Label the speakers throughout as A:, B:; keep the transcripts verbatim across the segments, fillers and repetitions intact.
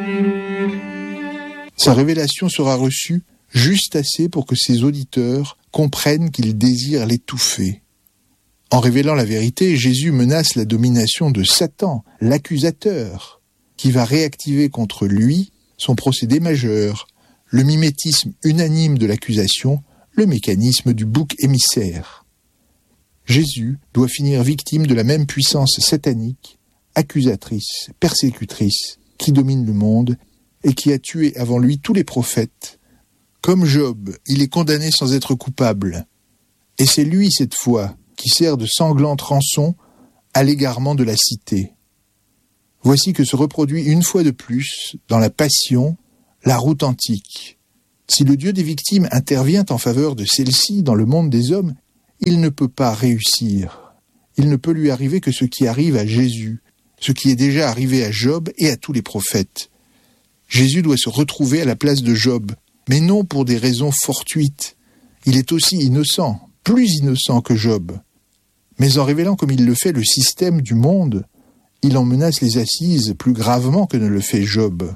A: Sa révélation sera reçue juste assez pour que ses auditeurs comprennent qu'il désire l'étouffer. En révélant la vérité, Jésus menace la domination de Satan, l'accusateur, qui va réactiver contre lui son procédé majeur, le mimétisme unanime de l'accusation, le mécanisme du bouc émissaire. Jésus doit finir victime de la même puissance satanique, accusatrice, persécutrice, qui domine le monde et qui a tué avant lui tous les prophètes. Comme Job, il est condamné sans être coupable. Et c'est lui, cette fois, qui sert de sanglante rançon à l'égarement de la cité. Voici que se reproduit une fois de plus, dans la Passion, la route antique. Si le Dieu des victimes intervient en faveur de celle-ci dans le monde des hommes, il ne peut pas réussir. Il ne peut lui arriver que ce qui arrive à Jésus, ce qui est déjà arrivé à Job et à tous les prophètes. Jésus doit se retrouver à la place de Job, mais non pour des raisons fortuites. Il est aussi innocent, plus innocent que Job. Mais en révélant comme il le fait le système du monde, il en menace les assises plus gravement que ne le fait Job.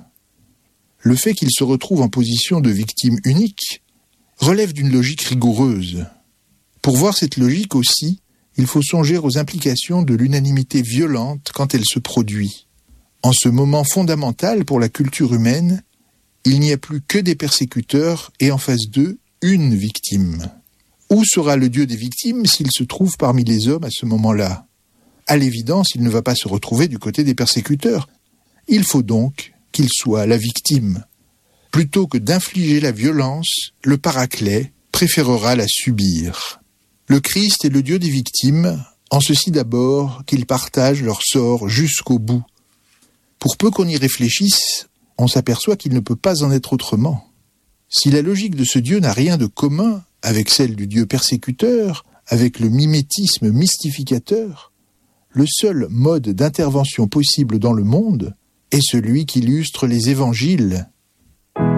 A: Le fait qu'il se retrouve en position de victime unique relève d'une logique rigoureuse. Pour voir cette logique aussi, il faut songer aux implications de l'unanimité violente quand elle se produit. En ce moment fondamental pour la culture humaine, il n'y a plus que des persécuteurs et en face d'eux, une victime. Où sera le Dieu des victimes s'il se trouve parmi les hommes à ce moment-là ? À l'évidence, il ne va pas se retrouver du côté des persécuteurs. Il faut donc qu'il soit la victime. Plutôt que d'infliger la violence, le Paraclet préférera la subir. Le Christ est le Dieu des victimes, en ceci d'abord qu'ils partagent leur sort jusqu'au bout. Pour peu qu'on y réfléchisse, on s'aperçoit qu'il ne peut pas en être autrement. Si la logique de ce Dieu n'a rien de commun avec celle du Dieu persécuteur, avec le mimétisme mystificateur, le seul mode d'intervention possible dans le monde est celui qu'illustre les évangiles